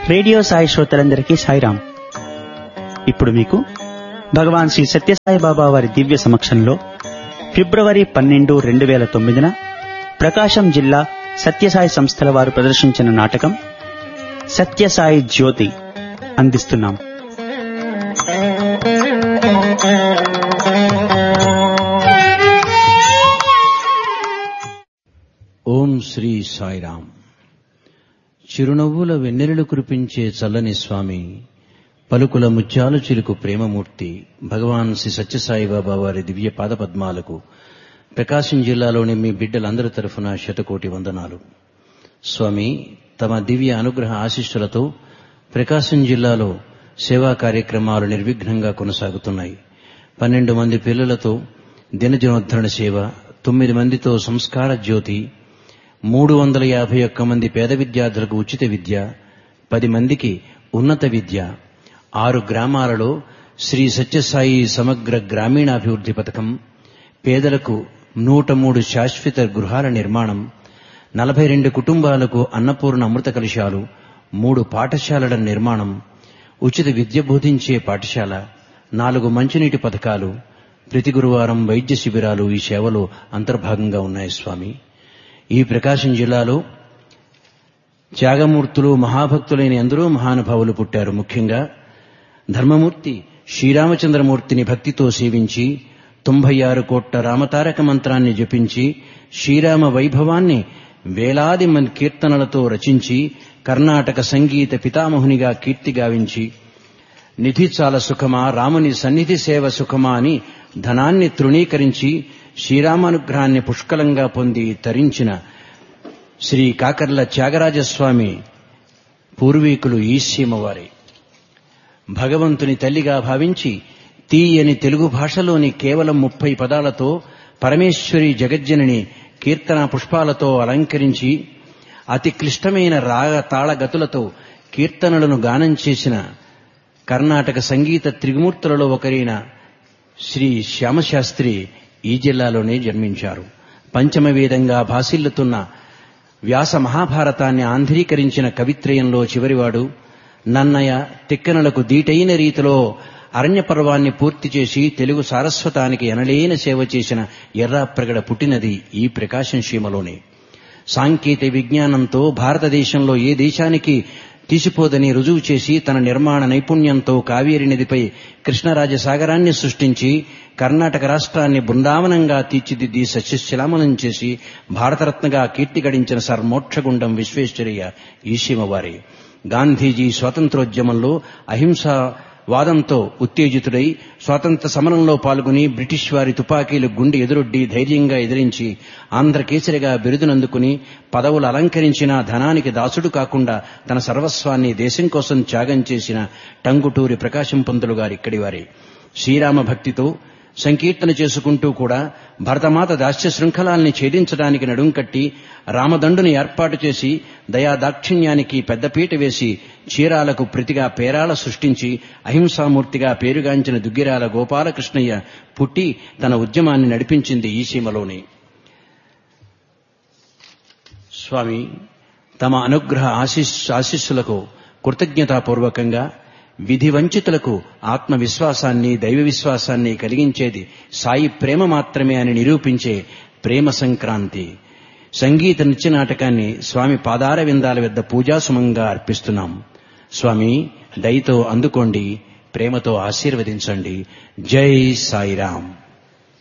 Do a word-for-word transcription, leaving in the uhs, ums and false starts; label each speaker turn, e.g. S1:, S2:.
S1: Radio Sai శ్రోతలందరికీ సాయిరాం. ఇప్పుడు మీకు భగవాన్ శ్రీ సత్యసాయి బాబా వారి దివ్య సమక్షంలో ఫిబ్రవరి పన్నెండు రెండు వేల తొమ్మిదిన ప్రకాశం జిల్లా సత్యసాయి సంస్థల వారు ప్రదర్శించిన నాటకం సత్యసాయి జ్యోతి అందిస్తున్నాం.
S2: ఓం శ్రీ సాయిరాం. చిరునవ్వుల వెన్నెలలు కురిపించే చల్లని స్వామి, పలుకుల ముత్యాలు చిలుకు ప్రేమమూర్తి భగవాన్ శ్రీ సత్యసాయి బాబా వారి దివ్య పాదపద్మాలకు ప్రకాశం జిల్లాలోని మీ బిడ్డలందరి తరఫున శతకోటి వందనాలు. స్వామి, తమ దివ్య అనుగ్రహ ఆశీస్సులతో ప్రకాశం జిల్లాలో సేవా కార్యక్రమాలు నిర్విఘ్నంగా కొనసాగుతున్నాయి. పన్నెండు మంది పిల్లలతో దినదినోద్ధరణ సేవ, తొమ్మిది మందితో సంస్కార జ్యోతి, మూడు వందల యాభై ఒక్క మంది పేద విద్యార్థులకు ఉచిత విద్య, పది మందికి ఉన్నత విద్య, ఆరు గ్రామాలలో శ్రీ సత్యసాయి సమగ్ర గ్రామీణాభివృద్ధి పథకం, పేదలకు నూట మూడు శాశ్వత గృహాల నిర్మాణం, నలభై రెండు కుటుంబాలకు అన్నపూర్ణ అమృత కలశాలు, మూడు పాఠశాలల నిర్మాణం, ఉచిత విద్య బోధించే పాఠశాల, నాలుగు మంచినీటి పథకాలు, ప్రతి గురువారం వైద్య శిబిరాలు ఈ సేవలో అంతర్భాగంగా ఉన్నాయి. స్వామి, ఈ ప్రకాశం జిల్లాలో త్యాగమూర్తులు, మహాభక్తులైన ఎందరో మహానుభావులు పుట్టారు. ముఖ్యంగా ధర్మమూర్తి శ్రీరామచంద్రమూర్తిని భక్తితో సేవించి తొంభై ఆరు కోట్ల రామతారక మంత్రాన్ని జపించి శ్రీరామ వైభవాన్ని వేలాది మంది కీర్తనలతో రచించి కర్ణాటక సంగీత పితామహునిగా కీర్తిగావించి నిధి చాలా సుఖమా, రాముని సన్నిధి సేవ సుఖమా అని ధనాన్ని తృణీకరించి శ్రీరామానుగ్రహాన్ని పుష్కలంగా పొంది తరించిన శ్రీ కాకర్ల త్యాగరాజస్వామి పూర్వీకులు ఈశ్వరవారే. భగవంతుని తల్లిగా భావించి తీయని తెలుగు భాషలోని కేవలం ముప్పై పదాలతో పరమేశ్వరి జగజ్జనని కీర్తన పుష్పాలతో అలంకరించి అతి క్లిష్టమైన రాగ తాళగతులతో కీర్తనలను గానం చేసిన కర్ణాటక సంగీత త్రిమూర్తులలో ఒకరైన శ్రీ శ్యామశాస్త్రి ఈ జిల్లాలోనే జన్మించారు. పంచమ వేదంగా భాసిల్లుతున్న వ్యాస మహాభారతాన్ని ఆంధ్రీకరించిన కవిత్రయంలో చివరివాడు. నన్నయ తిక్కనలకు దీటైన రీతిలో అరణ్య పర్వాన్ని పూర్తి చేసి తెలుగు సారస్వతానికి ఎనలేని సేవ చేసిన ఎర్రాప్రగడ పుట్టినది ఈ ప్రకాశం సీమలోనే. సాంకేతిక విజ్ఞానంతో భారతదేశంలో ఏ దేశానికి తీసిపోదని రుజువు చేసి తన నిర్మాణ నైపుణ్యంతో కావేరి నదిపై కృష్ణరాజసాగరాన్ని సృష్టించి కర్ణాటక రాష్ట్రాన్ని బృందావనంగా తీర్చిదిద్ది సస్యశ్యామలం చేసి భారతరత్నగా కీర్తి గడించిన సర్ మోక్షగుండం విశ్వేశ్వరయ్య ఈశ్వరవారే. గాంధీజీ స్వాతంత్రోద్యమంలో అహింసా వాదంతో ఉత్తేజితుడై స్వాతంత్ర సమరంలో పాల్గొని బ్రిటిష్ వారి తుపాకీలు గుండె ఎదురొడ్డి ధైర్యంగా ఎదిరించి ఆంధ్రకేసరిగా బిరుదునందుకుని పదవులు అలంకరించిన ధనానికి దాసుడు కాకుండా తన సర్వస్వాన్ని దేశం కోసం త్యాగం చేసిన టంగుటూరి ప్రకాశం పంతులు గారు ఇక్కడి వారే. శ్రీరామ భక్తితో సంకీర్తన చేసుకుంటూ కూడా భరతమాత దాస్య శృంఖలాల్ని ఛేదించడానికి నడుం కట్టి రామదండుని ఏర్పాటు చేసి దయాదాక్షిణ్యానికి పెద్దపీట వేసి చీరాలకు ప్రతిగా పేరాల సృష్టించి అహింసామూర్తిగా పేరుగాంచిన దుగ్గిరాల గోపాలకృష్ణయ్య పుట్టి తన ఉద్యమాన్ని నడిపించింది ఈ సీమలోనే. స్వామి, తమ అనుగ్రహ ఆశీస్ ఆశీస్సులకు కృతజ్ఞతాపూర్వకంగా విధి వంచితులకు ఆత్మవిశ్వాసాన్ని, దైవ విశ్వాసాన్ని కలిగించేది సాయి ప్రేమ మాత్రమే అని నిరూపించే ప్రేమ సంక్రాంతి సంగీత నృత్య నాటకాన్ని స్వామి పాదార విందాల వద్ద పూజాసుమంగా అర్పిస్తున్నాం. స్వామి, దయతో అందుకోండి, ప్రేమతో ఆశీర్వదించండి. జై సాయిరాం.